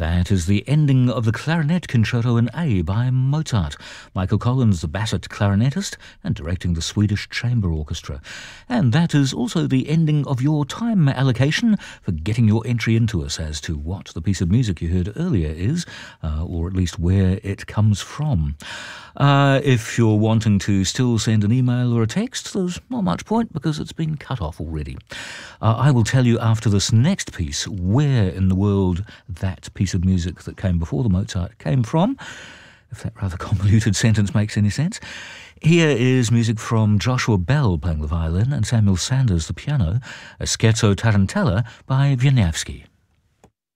That is the ending of the Clarinet Concerto in A by Mozart. Michael Collins, the Bassett clarinetist and directing the Swedish Chamber Orchestra. And that is also the ending of your time allocation for getting your entry into us as to what the piece of music you heard earlier is, or at least where it comes from. If you're wanting to still send an email or a text, there's not much point because it's been cut off already. I will tell you after this next piece where in the world that piece of music that came before the Mozart came from, if that rather convoluted sentence makes any sense. Here is music from Joshua Bell playing the violin and Samuel Sanders the piano, a Scherzo Tarantella by Wieniawski.